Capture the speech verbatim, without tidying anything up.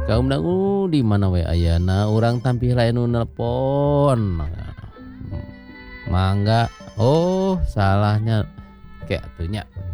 Kaum dangu di mana we ayana urang tampih lain nu nelpon. Mangga. Oh, salahnya kayak atunya.